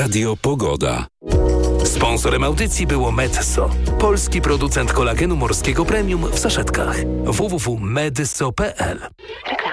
Radio Pogoda. Sponsorem audycji było Medzo, polski producent kolagenu morskiego premium w saszetkach. www.medzo.pl